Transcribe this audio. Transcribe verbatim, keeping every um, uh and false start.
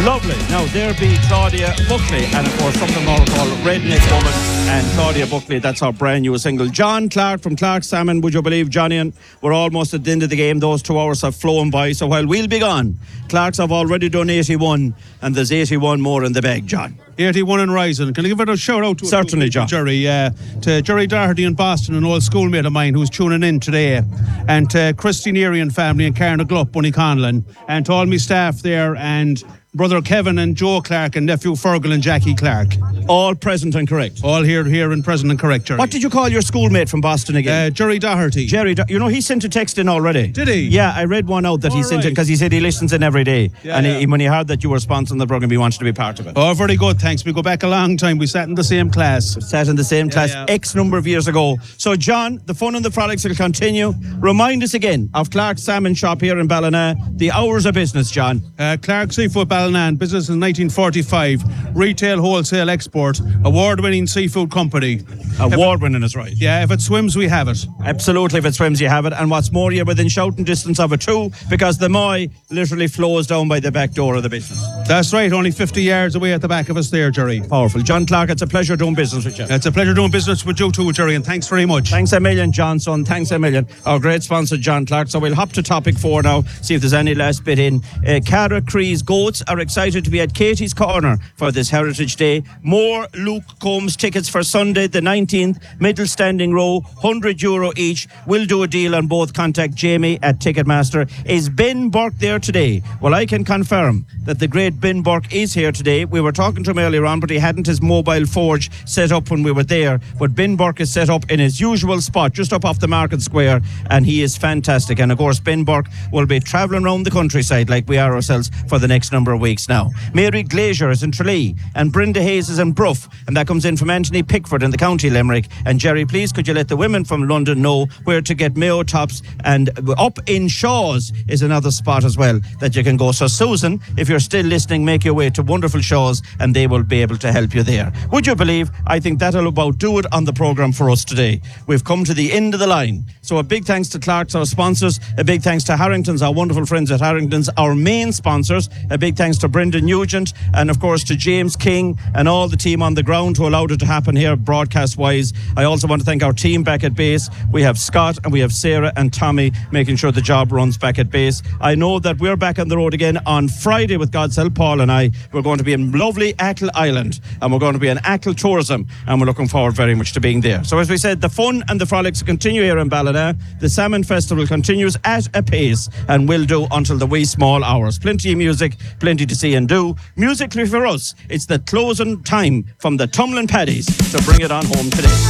Lovely. Now, there be Claudia Buckley, and of course, something more called Redneck Woman, and Claudia Buckley, that's our brand new single. John Clark from Clark Salmon, would you believe, Johnny, and we're almost at the end of the game. Those two hours have flown by, so while we'll be gone, Clarks have already done eighty-one, and there's eighty-one more in the bag, John. eighty-one and rising. Can I give it a shout out to Certainly, to, John. to Jerry, uh, to Jerry Doherty in Boston, an old schoolmate of mine who's tuning in today, and to Christy Neary and family and Karen Glup, Bunny Conlon, and to all my staff there, and brother Kevin and Joe Clark and nephew Fergal and Jackie Clark. All present and correct. All here, here and present and correct, Jerry. What did you call your schoolmate from Boston again? Uh, Jerry Doherty. Jerry, Do- you know, he sent a text in already. Did he? Yeah, I read one out that All he sent right. in, because he said he listens in every day. Yeah, and yeah. He, when he heard that you were sponsoring the programme, he wanted to be part of it. Oh, very good, thanks. We go back a long time. We sat in the same class. Sat in the same class yeah. X number of years ago. So, John, the fun and the frolics will continue. Remind us again of Clark's Salmon Shop here in Ballina. The hours of business, John. Uh, Clark Seafood Ballinan, business in nineteen forty-five, retail, wholesale, export, award-winning seafood company. Award winning is right. Yeah, if it swims, we have it. Absolutely, if it swims, you have it. And what's more, you're within shouting distance of it too, because the Moy literally flows down by the back door of the business. That's right, only fifty yards away at the back of us there, Jerry. Powerful. John Clark, it's a pleasure doing business with you. It's a pleasure doing business with you too, Jerry, and thanks very much. Thanks a million, Johnson. Thanks a million. Our great sponsor, John Clark. So we'll hop to topic four now, see if there's any last bit in. Uh, Cara Cree's Goats are excited to be at Katie's Corner for this Heritage Day. More Luke Combs tickets for Sunday the nineteenth, middle standing row, one hundred euro each. We'll do a deal on both. Contact Jamie at Ticketmaster. Is Ben Burke there today? Well, I can confirm that the great Ben Burke is here today. We were talking to him earlier on, but he hadn't his mobile forge set up when we were there. But Ben Burke is set up in his usual spot, just up off the Market Square, and he is fantastic. And of course, Ben Burke will be travelling around the countryside like we are ourselves for the next number of weeks now. Mary Glazier is in Tralee, and Brenda Hayes is in Bruff, and that comes in from Anthony Pickford in the County Limerick. And Jerry, please could you let the women from London know where to get Mayo Tops, and up in Shaw's is another spot as well that you can go. So Susan, if you're still listening, make your way to wonderful Shaw's and they will be able to help you there. Would you believe, I think that'll about do it on the programme for us today. We've come to the end of the line. So a big thanks to Clark's, our sponsors. A big thanks to Harrington's, our wonderful friends at Harrington's, our main sponsors. A big thanks to Brendan Nugent, and of course to James King and all the team on the ground who allowed it to happen here broadcast wise. I also want to thank our team back at base. We have Scott and we have Sarah and Tommy making sure the job runs back at base. I know that we're back on the road again on Friday with God's help. Paul and I, we're going to be in lovely Achill Island, and we're going to be in Achill Tourism, and we're looking forward very much to being there. So as we said, the fun and the frolics continue here in Ballina. The Salmon Festival continues at a pace and will do until the wee small hours. Plenty of music, plenty to see and do. Musically for us, it's the closing time from the Tumlin Paddies to bring it on home today.